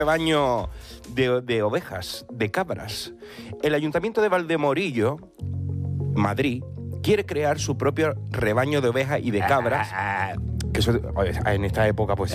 rebaño de ovejas, de cabras. El Ayuntamiento de Valdemorillo, Madrid, quiere crear su propio rebaño de ovejas y de cabras. Que eso, en esta época, pues